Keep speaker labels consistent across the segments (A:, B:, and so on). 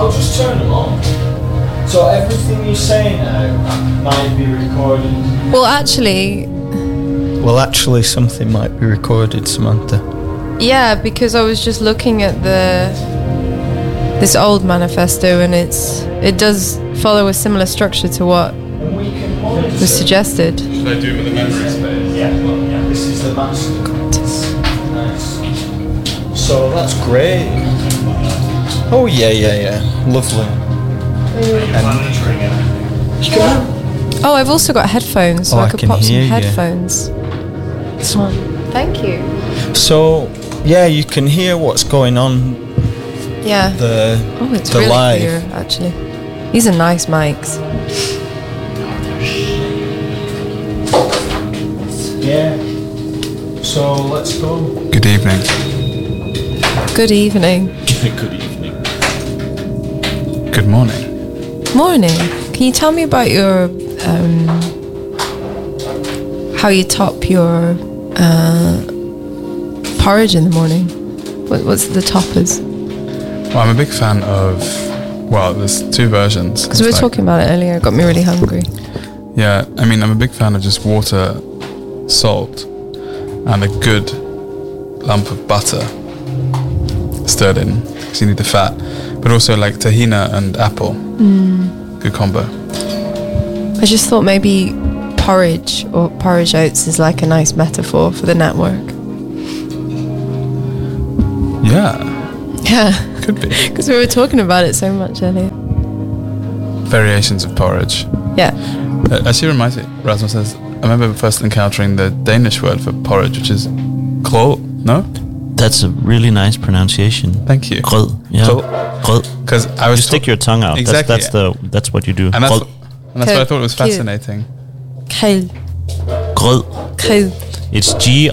A: I'll just turn them on. So everything you say now might be recorded.
B: Well, actually,
A: something might be recorded, Samantha.
B: yeah, because I was just looking at this old manifesto, and it does follow a similar structure to what was suggested.
C: Should I do it with the memory space?
A: Yeah. This is the master. Nice. So that's great. Oh yeah. Lovely.
C: Monitoring it.
A: You can
B: Oh, I've also got headphones, so
A: Oh,
B: I
A: I
B: could
A: can
B: pop some
A: hear you.
B: headphones. Thank you.
A: So yeah, you can hear what's going on.
B: Yeah. It's
A: the
B: really
A: live.
B: clear, actually. These are nice mics.
A: Yeah. So let's go.
C: Good evening.
B: Good evening.
A: Good evening.
C: Good morning.
B: Morning. Can you tell me about your how you top your porridge in the morning? What's the toppers?
C: Well, I'm a big fan of, there's two versions.
B: Because we were talking about it earlier. It got me really hungry.
C: Yeah, I mean, I'm a big fan of just water, salt, and a good lump of butter stirred in, because you need the fat. But also like tahina and apple. Good combo.
B: I just thought maybe porridge or porridge oats is like a nice metaphor for the network.
C: Yeah,
B: Yeah.
C: could be.
B: Because we were talking about it so much earlier.
C: Variations of porridge.
B: Yeah.
C: Actually reminds me, Rasmus says, I remember first encountering the Danish word for porridge, which is grød, no?
D: That's a really nice pronunciation.
C: Thank you.
D: Grød. Yeah.
C: Grød.
D: Grød.
C: Because I was
D: You stick your tongue out.
C: Exactly.
D: That's what you do.
C: and that's
D: Grød.
C: what I thought was
B: Cute.
C: fascinating.
B: Krød.
D: Grød.
B: Krød.
D: It's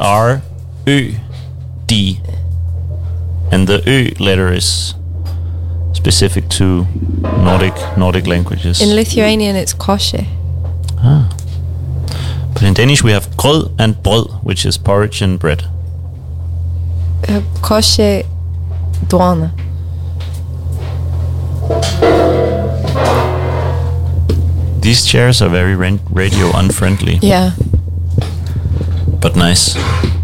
D: G-R-Ø-D. And the Ø letter is specific to Nordic languages.
B: In Lithuanian, it's koshe.
D: But in Danish we have grød and brød, which is porridge and bread.
B: Koshe duana.
D: These chairs are very radio unfriendly,
B: Yeah.
D: but nice.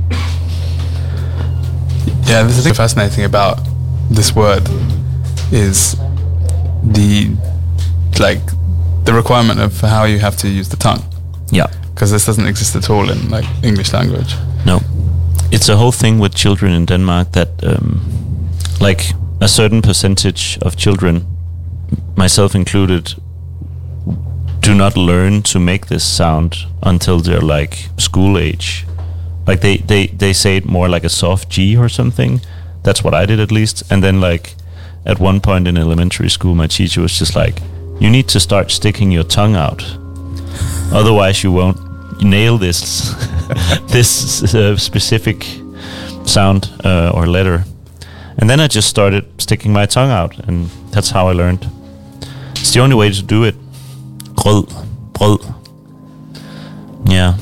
C: Yeah, this is fascinating about this word is the requirement of how you have to use the tongue,
D: Yeah.
C: because this doesn't exist at all in like English language.
D: No. It's a whole thing with children in Denmark that like a certain percentage of children, myself included, do not learn to make this sound until they're like school age. Like they say it more like a soft G or something. That's what I did at least. And then like at one point in elementary school, my teacher was just like, you need to start sticking your tongue out. Otherwise you won't nail this this specific sound or letter. And then I just started sticking my tongue out, and that's how I learned. It's the only way to do it. Grød, brød. Yeah.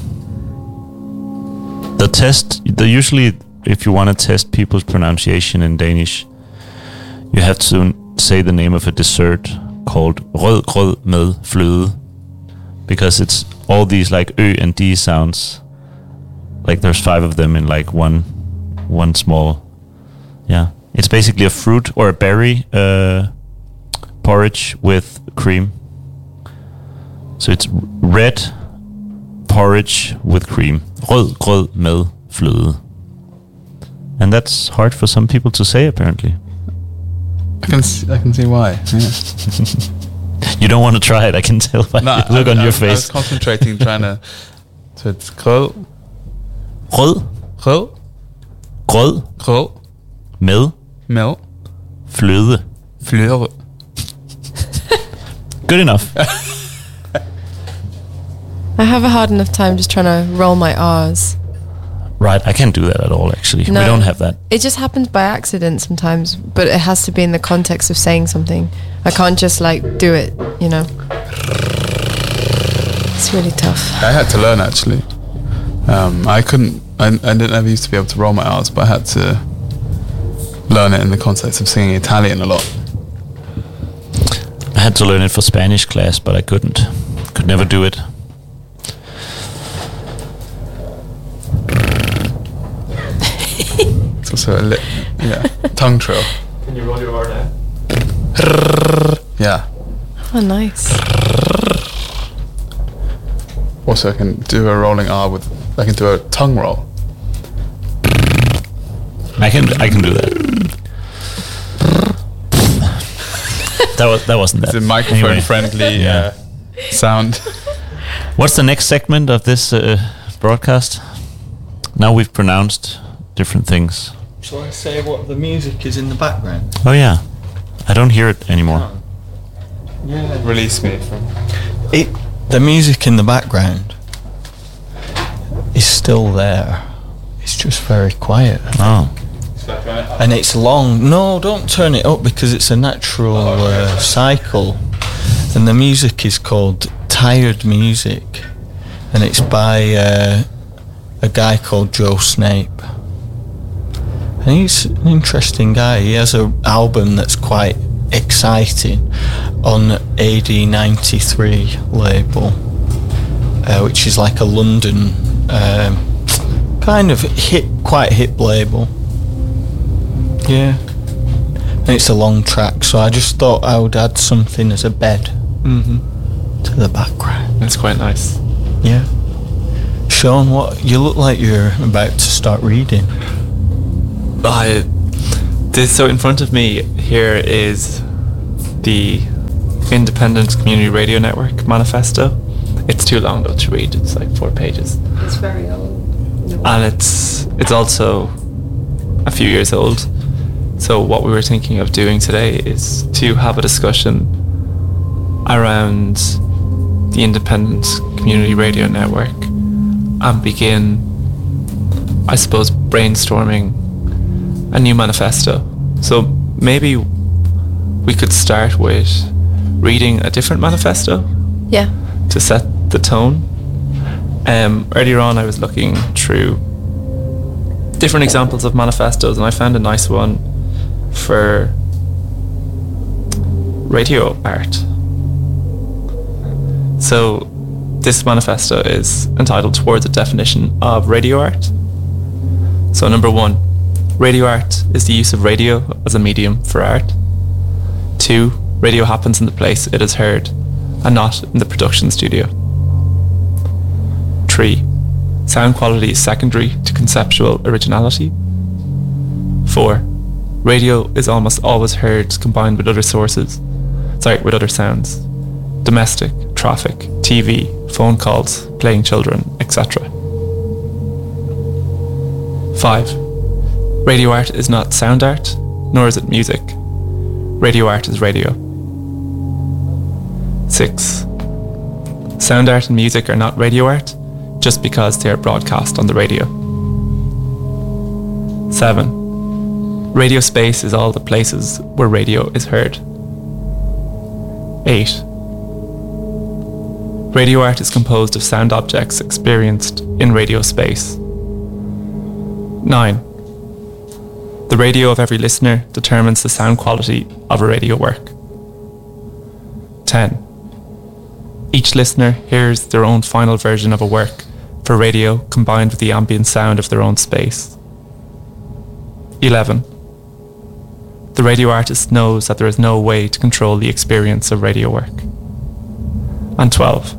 D: Usually, if you want to test people's pronunciation in Danish, you have to say the name of a dessert called rød grød med fløde, because it's all these like Ø and D sounds. Like there's 5 of them in like one small. Yeah, it's basically a fruit or a berry porridge with cream. So it's red porridge with cream. Rød grød med fløde. And that's hard for some people to say, apparently.
C: I can see why. Yeah.
D: You don't want to try it, I can tell by the look on your
C: I
D: face.
C: was concentrating, trying to. So it's grød,
D: Rød
C: grød,
D: grød
C: grød
D: med
C: med
D: fløde.
C: fløde.
D: Good enough.
B: I have a hard enough time just trying to roll my R's.
D: Right, I can't do that at all, actually.
B: No.
D: We don't have that.
B: It just happens by accident sometimes, but it has to be in the context of saying something. I can't just like do it, you know. It's really tough.
C: I had to learn actually. I couldn't. I didn't ever used to be able to roll my R's, but I had to learn it in the context of singing Italian a lot.
D: I had to learn it for Spanish class, but I couldn't. Could never do it.
C: It's also a tongue trill.
A: Can you roll your R now?
C: Yeah.
B: Oh, nice.
C: Also, I can do a rolling R with. I can do a tongue roll.
D: I can do that. that wasn't that.
C: It's a microphone
D: Anyway.
C: friendly
D: Yeah.
C: sound.
D: What's the next segment of this broadcast? Now we've pronounced different things.
A: Shall I say what the music is in the background?
D: Oh yeah, I don't hear it anymore.
A: Yeah.
C: Release me from.
A: The music in the background is still there. It's just very quiet.
D: Oh,
A: And it's long. No, don't turn it up because it's a natural cycle. And the music is called Tired Music. And it's by a guy called Joe Snape. And he's an interesting guy. He has an album that's quite exciting on AD93 label, which is like a London kind of quite hip label. Yeah. And it's a long track, so I just thought I would add something as a bed to the background.
E: That's quite nice.
A: Yeah. Sean, what you look like you're about to start reading.
E: So in front of me here is the Independent Community Radio Network manifesto. It's too long though to read. It's like 4 pages,
B: It's very old.
E: and it's also a few years old. So what we were thinking of doing today is to have a discussion around the Independent Community Radio Network and begin, I suppose, brainstorming a new manifesto. So maybe we could start with reading a different manifesto
B: Yeah.
E: to set the tone. Earlier on I was looking through different examples of manifestos and I found a nice one for radio art. So this manifesto is entitled Towards a Definition of Radio Art. So number 1, radio art is the use of radio as a medium for art. 2, radio happens in the place it is heard and not in the production studio. 3, sound quality is secondary to conceptual originality. 4, radio is almost always heard combined with other with other sounds. Domestic, traffic, TV, phone calls, playing children, etc. 5, radio art is not sound art, nor is it music. Radio art is radio. 6, sound art and music are not radio art just because they are broadcast on the radio. 7, radio space is all the places where radio is heard. 8, radio art is composed of sound objects experienced in radio space. 9, the radio of every listener determines the sound quality of a radio work. 10, each listener hears their own final version of a work for radio combined with the ambient sound of their own space. 11, the radio artist knows that there is no way to control the experience of radio work. And 12,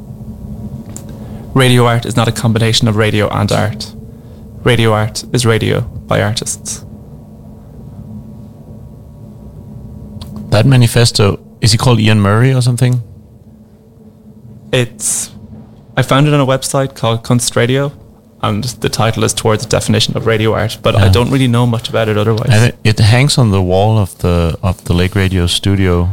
E: radio art is not a combination of radio and art. Radio art is radio by artists.
D: that manifesto, is he called Ian Murray or something?
E: I found it on a website called Kunst Radio, and the title is Towards the Definition of Radio Art, but I don't really know much about it otherwise.
D: It hangs on the wall of the Lake Radio studio.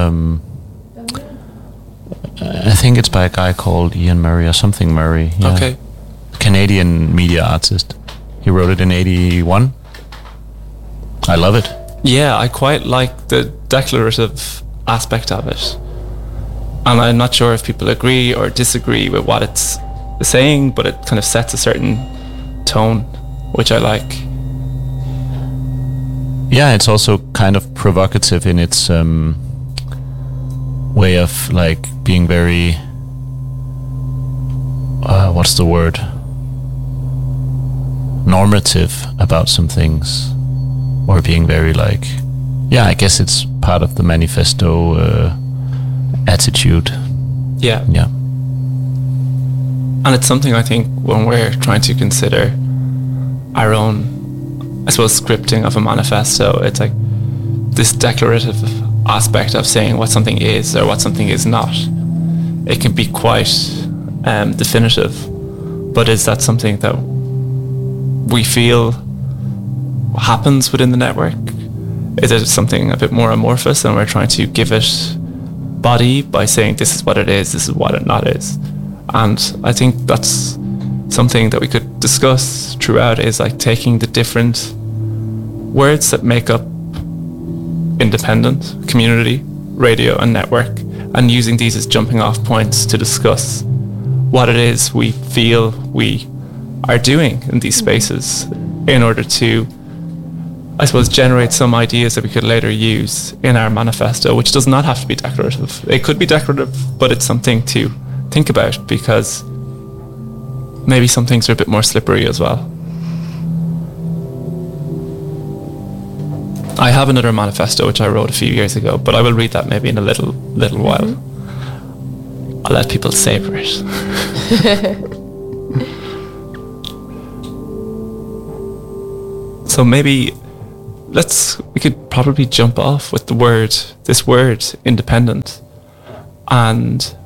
D: I think it's by a guy called Ian Murray or something Murray. Yeah.
E: Okay.
D: Canadian media artist. He wrote it in 81. I love it.
E: Yeah, I quite like the declarative aspect of it. And I'm not sure if people agree or disagree with what it's saying, but it kind of sets a certain tone, which I like.
D: Yeah, it's also kind of provocative in its way of like being very what's the word, normative about some things, or being very like, yeah, I guess it's part of the manifesto attitude.
E: Yeah.
D: Yeah.
E: And it's something I think when we're trying to consider our own, I suppose, scripting of a manifesto, it's like this declarative aspect of saying what something is or what something is not. It can be quite definitive, but is that something that we feel happens within the network? Is it something a bit more amorphous and we're trying to give it body by saying this is what it is, this is what it not is? And I think that's something that we could discuss throughout, is like taking the different words that make up independent, community, radio and network, and using these as jumping off points to discuss what it is we feel we are doing in these spaces in order to, I suppose, generate some ideas that we could later use in our manifesto, which does not have to be declarative. It could be declarative, but it's something to think about, because maybe some things are a bit more slippery as well. I have another manifesto which I wrote a few years ago, but I will read that maybe in a little while. I'll let people savor it. So maybe we could probably jump off with this word independent, and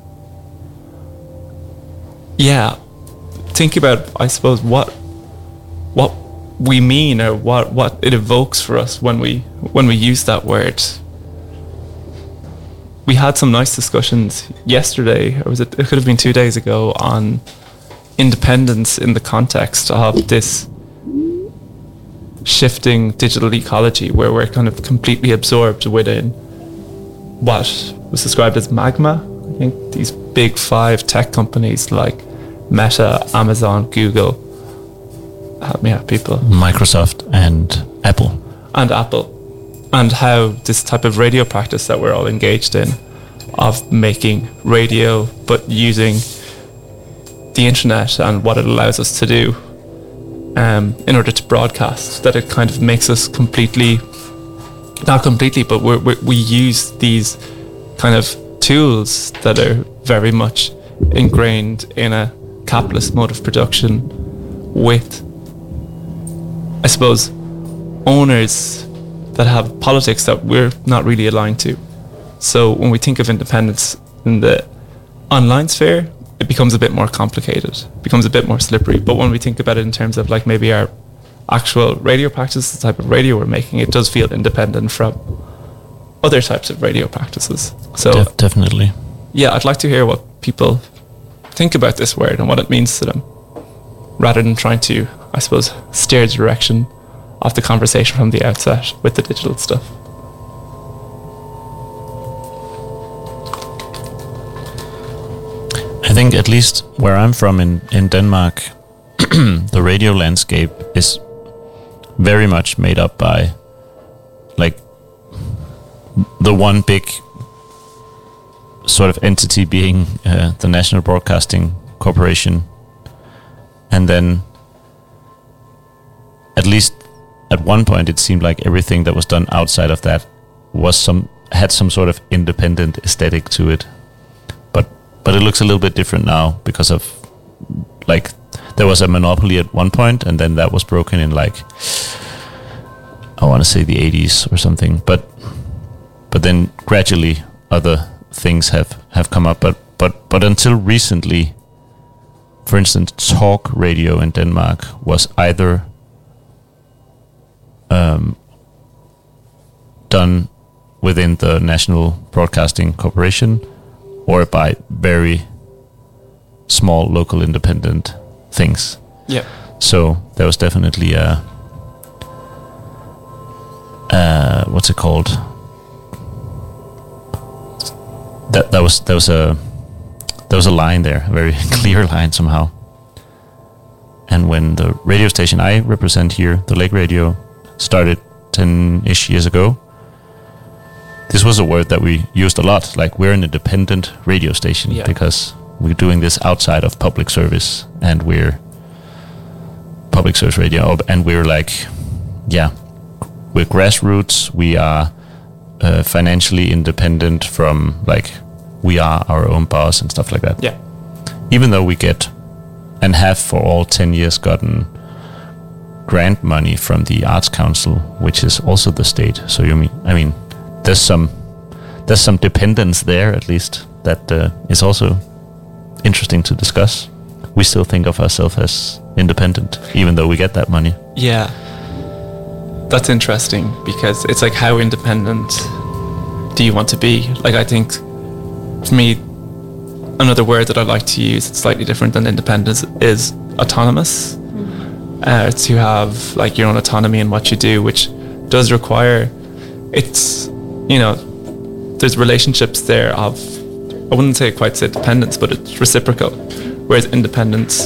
E: yeah, think about, I suppose, what we mean, or what it evokes for us when we use that word. We had some nice discussions yesterday, or it could have been 2 days ago, on independence in the context of this shifting digital ecology, where we're kind of completely absorbed within what was described as magma. I think these big 5 tech companies like Meta, Amazon, Google, help me out, people,
D: Microsoft and Apple.
E: And how this type of radio practice that we're all engaged in, of making radio but using the internet and what it allows us to do in order to broadcast, that it kind of makes us not completely, but we use these kind of tools that are very much ingrained in a capitalist mode of production, with, I suppose, owners that have politics that we're not really aligned to. So when we think of independence in the online sphere, it becomes a bit more complicated, becomes a bit more slippery. But when we think about it in terms of like maybe our actual radio practice, the type of radio we're making, it does feel independent from other types of radio practices. So
D: definitely.
E: Yeah, I'd like to hear what people think about this word and what it means to them, rather than trying to, I suppose, steer the direction of the conversation from the outset with the digital stuff.
D: I think at least where I'm from in Denmark, the radio landscape is very much made up by like the one big sort of entity being the National Broadcasting Corporation, and then at least at one point it seemed like everything that was done outside of that had some sort of independent aesthetic to it. But it looks a little bit different now, because of like there was a monopoly at one point, and then that was broken in like, I want to say the 80s or something. But then gradually other things have come up. But until recently, for instance, talk radio in Denmark was either done within the National Broadcasting Corporation, or by very small local independent things.
E: Yeah.
D: So there was definitely what's it called? There was a line there, a very clear line somehow. And when the radio station I represent here, the Lake Radio, started 10-ish years ago, this was a word that we used a lot. Like, we're an independent radio station because we're doing this outside of public service, and we're public service radio, and we're like, we're grassroots. We are financially independent from, like, we are our own boss and stuff like that.
E: Yeah.
D: Even though we get and have for all 10 years gotten grant money from the Arts Council, which is also the state. So I mean, there's some dependence there, at least, that is also interesting to discuss. We still think of ourselves as independent, even though we get that money.
E: Yeah. That's interesting, because it's like, how independent do you want to be? Like, I think, for me, another word that I like to use, it's slightly different than independence, is autonomous. To have, like, your own autonomy in what you do, which does require, it's, there's relationships there of, I wouldn't say dependence, but it's reciprocal. Whereas independence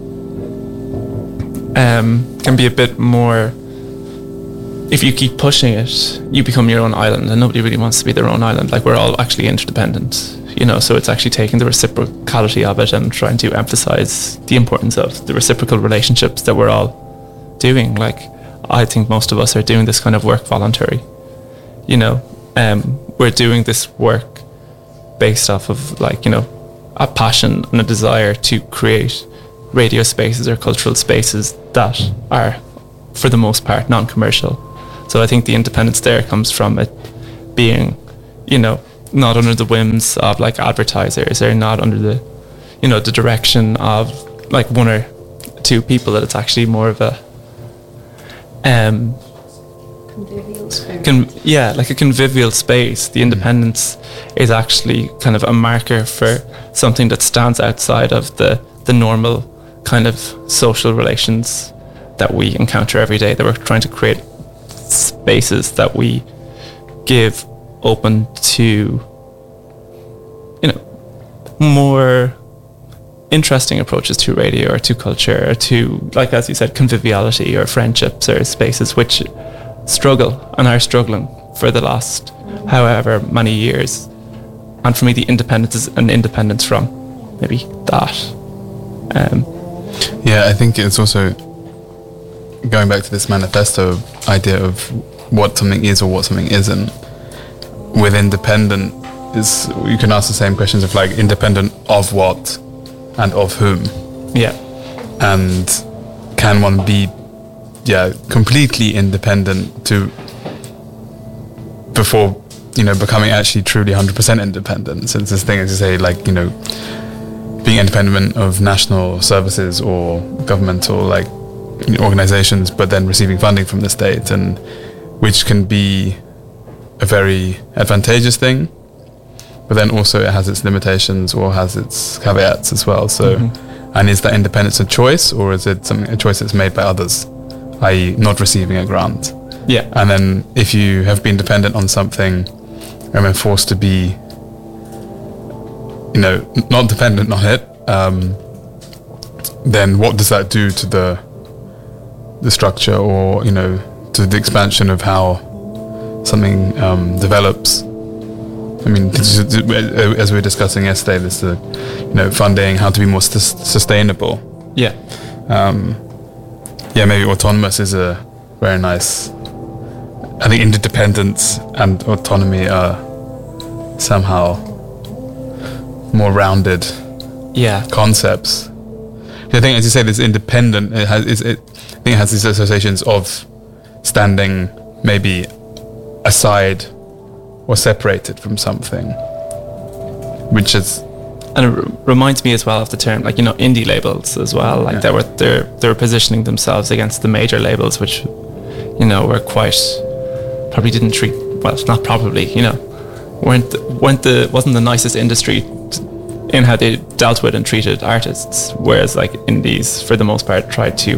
E: can be a bit more, if you keep pushing it, you become your own island, and nobody really wants to be their own island. Like, we're all actually interdependent, so it's actually taking the reciprocality of it and trying to emphasize the importance of the reciprocal relationships that we're all doing. Like, I think most of us are doing this kind of work voluntary. We're doing this work based off of, like, a passion and a desire to create radio spaces or cultural spaces that are, for the most part, non-commercial. So I think the independence there comes from it being, not under the whims of, like, advertisers, or not under the, the direction of, like, one or two people, that it's actually more of a
B: Convivial space.
E: Like a convivial space. The independence is actually kind of a marker for something that stands outside of the normal kind of social relations that we encounter every day, that we're trying to create spaces that we give open to, more interesting approaches to radio, or to culture, or to, like, as you said, conviviality, or friendships, or spaces which struggle and are struggling for the last however many years. And for me, the independence is an independence from maybe that.
C: I think it's also going back to this manifesto idea of what something is or what something isn't. With independent, is, you can ask the same questions of, like, independent of what and of whom.
E: Yeah.
C: And can one be completely independent before becoming actually truly 100% independent? So it's this thing, as you say, like, being independent of national services or governmental, like, organizations, but then receiving funding from the state, and which can be a very advantageous thing, but then also it has its limitations or has its caveats as well. So and is that independence a choice, or is it a choice that's made by others, i.e. not receiving a grant?
E: Yeah.
C: And then if you have been dependent on something and then forced to be not dependent on it, then what does that do to the structure, or to the expansion of how something develops? I mean, as we were discussing yesterday, this funding, how to be more sustainable.
E: Yeah.
C: Maybe autonomous is a very nice. I think interdependence and autonomy are somehow more rounded concepts. I think, as you say, this independent, I think it has these associations of standing maybe aside or separated from something, which is,
E: and it reminds me as well of the term, like, indie labels as well, like they were positioning themselves against the major labels, which were quite, probably didn't treat, well, not probably, wasn't the nicest industry in how they dealt with and treated artists, whereas, like, indies for the most part tried to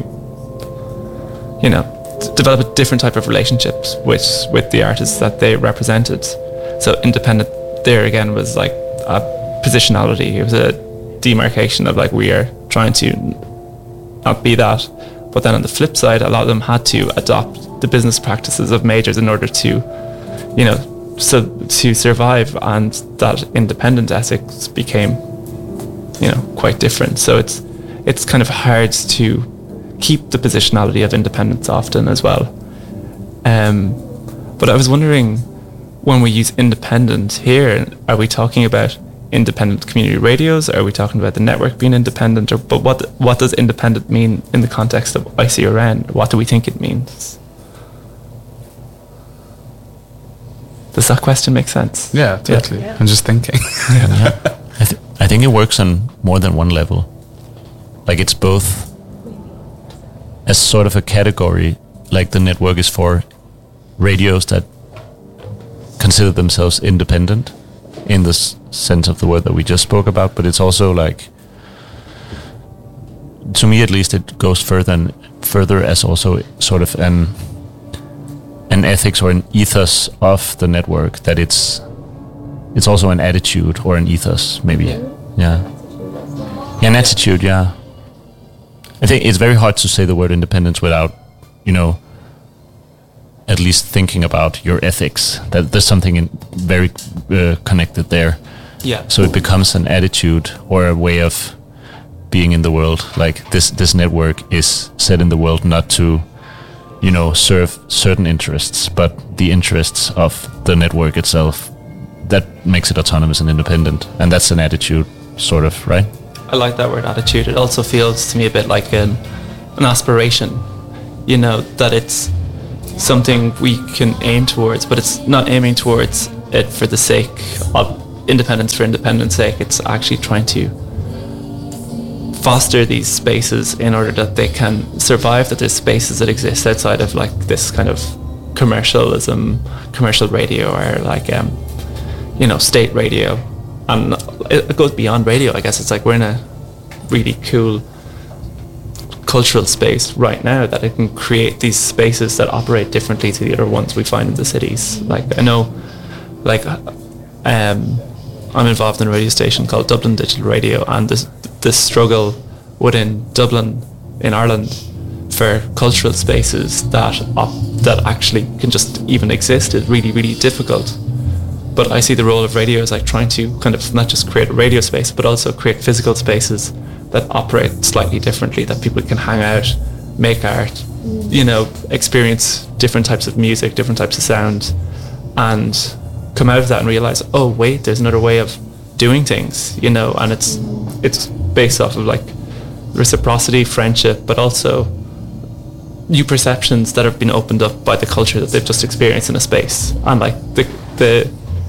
E: develop a different type of relationships with the artists that they represented. So independent there again was like a positionality. It was a demarcation of, like, we are trying to not be that. But then on the flip side, a lot of them had to adopt the business practices of majors in order to, to survive, and that independent ethics became, you know, quite different. So it's kind of hard to keep the positionality of independence often as well. But I was wondering, when we use independent here, are we talking about independent community radios? Are we talking about the network being independent? But what does independent mean in the context of ICRN? What do we think it means? Does that question make sense?
C: Yeah, totally.
B: Yeah.
C: I'm just thinking.
D: Yeah. I think it works on more than one level. Like, it's both as sort of a category, like the network is for radios that consider themselves independent in the sense of the word that we just spoke about, but it's also like, to me at least, it goes further as also sort of an ethics or an ethos of the network, that it's also an attitude or an ethos, maybe. Yeah, an attitude. Yeah, I think it's very hard to say the word independence without, you know, at least thinking about your ethics. That there's something very connected there.
E: Yeah.
D: So it becomes an attitude or a way of being in the world. Like, this network is set in the world not to, you know, serve certain interests, but the interests of the network itself. That makes it autonomous and independent, and that's an attitude, sort of, right?
E: I like that word, attitude. It also feels to me a bit like an aspiration, you know, that it's something we can aim towards, but it's not aiming towards it for the sake of independence for independence sake. It's actually trying to foster these spaces in order that they can survive, that there's spaces that exist outside of like this kind of commercial radio, or like you know, state radio. And it goes beyond radio, I guess. It's like we're in a really cool cultural space right now that it can create these spaces that operate differently to the other ones we find in the cities. Like, I know, like, I'm involved in a radio station called Dublin Digital Radio, and the struggle within Dublin in Ireland for cultural spaces that actually can just even exist is really, really difficult. But I see the role of radio as like trying to kind of not just create a radio space, but also create physical spaces that operate slightly differently, that people can hang out, make art, you know, experience different types of music, different types of sound, and come out of that and realize, oh wait, there's another way of doing things, you know. And it's based off of like reciprocity, friendship, but also new perceptions that have been opened up by the culture that they've just experienced in a space. And like the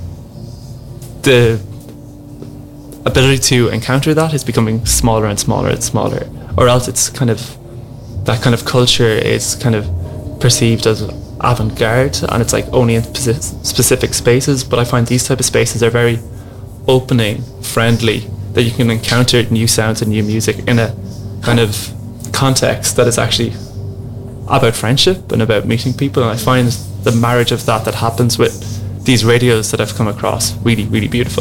E: ability to encounter that is becoming smaller and smaller and smaller, or else it's kind of, that kind of culture is kind of perceived as avant-garde, and it's like only in specific spaces. But I find these type of spaces are very opening, friendly, that you can encounter new sounds and new music in a kind of context that is actually about friendship and about meeting people. And I find the marriage of that happens with these radios that I've come across really, really beautiful.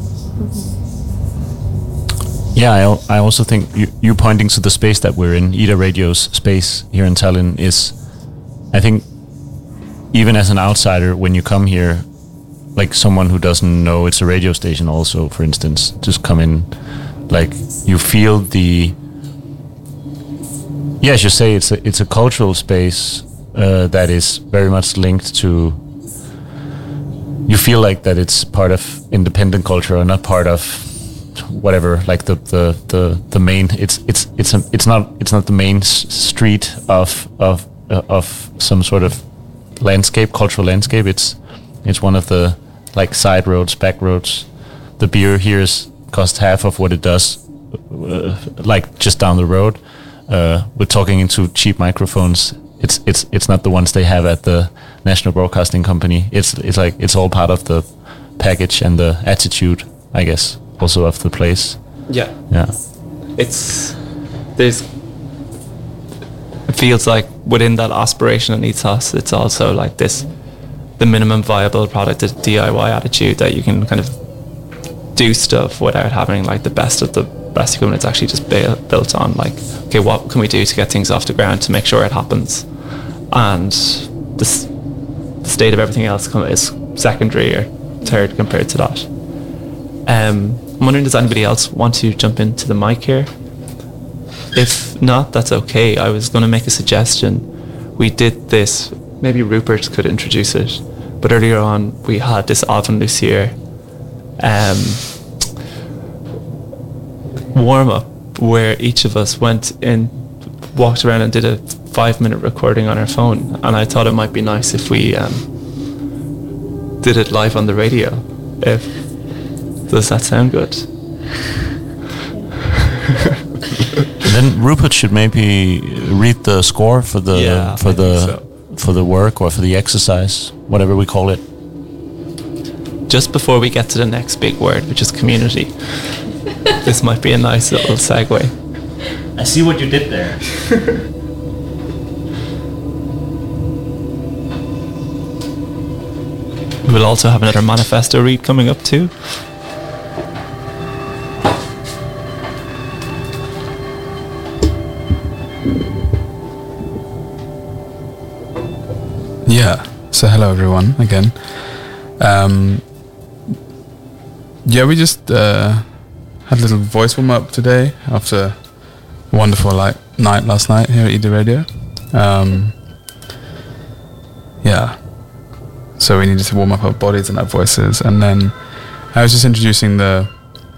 D: Yeah, I also think you pointing to the space that we're in, Ida Radio's space here in Tallinn, is, I think, even as an outsider, when you come here, like someone who doesn't know it's a radio station also, for instance, just come in, like, you feel the, yeah, as you say, it's a cultural space that is very much linked to, you feel like that it's part of independent culture or not part of whatever, like the main, it's not the main street of some sort of landscape, cultural landscape. It's one of the like side roads, back roads. The beer here costs half of what it does like just down the road. We're talking into cheap microphones. It's not the ones they have at the National Broadcasting Company. It's like it's all part of the package and the attitude, I guess, also of the place.
E: Yeah. It feels like within that aspiration and ethos, it's also like the minimum viable product, the DIY attitude, that you can kind of do stuff without having like the best of the best equipment. It's actually just built on like, okay, what can we do to get things off the ground to make sure it happens? And the state of everything else is secondary or third compared to that. I'm wondering, does anybody else want to jump into the mic here? If not, that's okay. I was going to make a suggestion. We did this, maybe Rupert could introduce it, but earlier on we had this Alvin Lucier warm-up where each of us went in, walked around and did a 5-minute recording on our phone, and I thought it might be nice if we did it live on the radio. Does that sound good?
D: Then Rupert should maybe read the score for the for the work or for the exercise, whatever we call it.
E: Just before we get to the next big word, which is community. This might be a nice little segue.
D: I see what you did there.
E: We'll also have another manifesto read coming up too.
C: Yeah. So hello everyone again. Yeah, we just had a little voice warm up today after a wonderful night last night here at ED Radio. Yeah. So we needed to warm up our bodies and our voices, and then I was just introducing the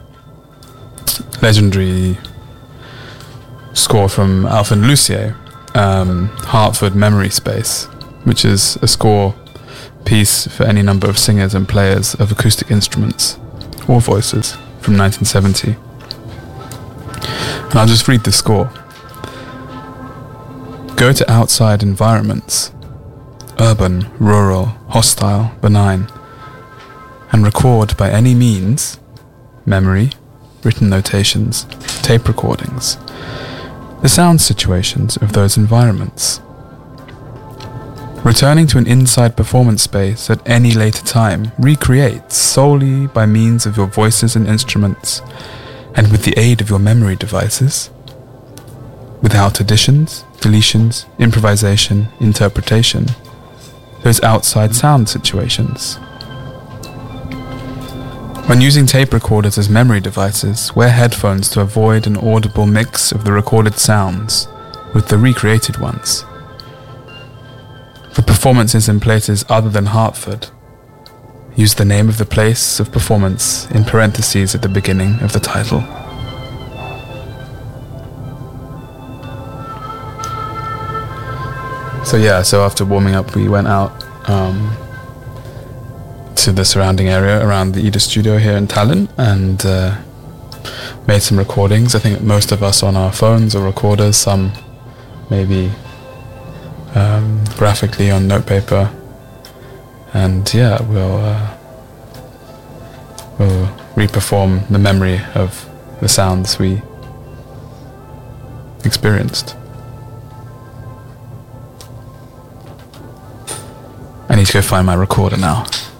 C: legendary score from Alvin Lucier, Hartford Memory Space, which is a score piece for any number of singers and players of acoustic instruments or voices from 1970. And I'll just read the score. Go to outside environments, urban, rural, hostile, benign, and record by any means, memory, written notations, tape recordings, the sound situations of those environments. Returning to an inside performance space at any later time recreates solely by means of your voices and instruments, and with the aid of your memory devices, without additions, deletions, improvisation, interpretation, those outside sound situations. When using tape recorders as memory devices, wear headphones to avoid an audible mix of the recorded sounds with the recreated ones. For performances in places other than Hartford, use the name of the place of performance in parentheses at the beginning of the title. So after warming up, we went out to the surrounding area around the EDA studio here in Tallinn and made some recordings. I think most of us on our phones or recorders, some maybe graphically on notepaper, and yeah, we'll reperform the memory of the sounds we experienced. I need to go find my recorder now.